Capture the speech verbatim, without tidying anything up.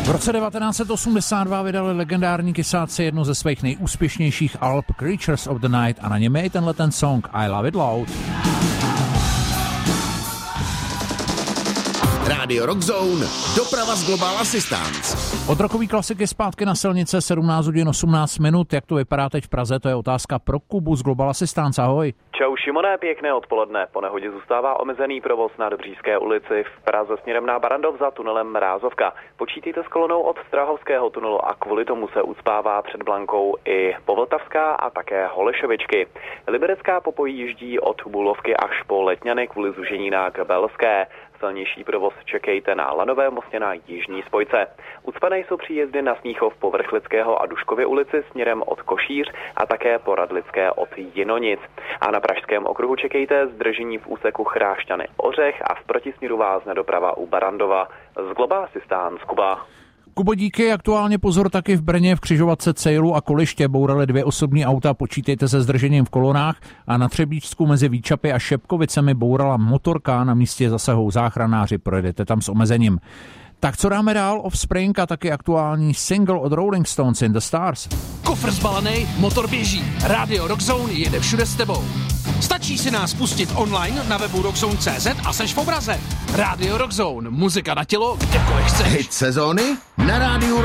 V roce devatenáct set osmdesát dva vydali legendární Kysáci jedno ze svých nejúspěšnějších alb Creatures of the Night a na něm je i tenhle ten song I Love It Loud. Rádio Rock Zone, doprava z Global Assistance. Od rokový klasiky zpátky na silnice, sedmnáct hodin osmnáct minut. Jak to vypadá teď v Praze, to je otázka pro Kubu z Global Assistance. Ahoj. Čau Šimone, pěkné odpoledne. Po nehodě zůstává omezený provoz na Dobříšské ulici v Praze směrem na Barandov za tunelem Mrázovka. Počítejte s kolonou od Strahovského tunelu a kvůli tomu se ucpává před Blankou i Povltavská a také Holešovičky. Liberecká popojíždí od Bulovky až po Letňany kvůli zúžení na Kbelské. Silnější provoz čekejte na Lanové mostě na jižní spojce. Ucpané jsou příjezdy na Smíchov po Vrchlického a Duškově ulici směrem od Košíř a také po Radlické od Jinonic. A na Pražském okruhu čekejte zdržení v úseku Chrášťany Ořech a v protisměru vázne doprava u Barandova. Z Global Assistance Kuba. Kubo, díky. Aktuálně pozor taky v Brně v křižovatce Cejlu a Koliště bouraly dvě osobní auta, počítejte se zdržením v kolonách a na Třebíčsku mezi Výčapy a Šepkovicemi bourala motorka, na místě zasahou záchranáři, projedete tam s omezením. Tak co dáme dál? Offspring a taky aktuální single od Rolling Stones In the Stars. Kofr zbalený, motor běží, Radio Rock Zone jede všude s tebou. Stačí si nás pustit online na webu rockzone tečka cé zet a seš v obraze. Radio Rock Zone, muzika na tělo, kdekoliv chceš. Hit sezóny na Rádiu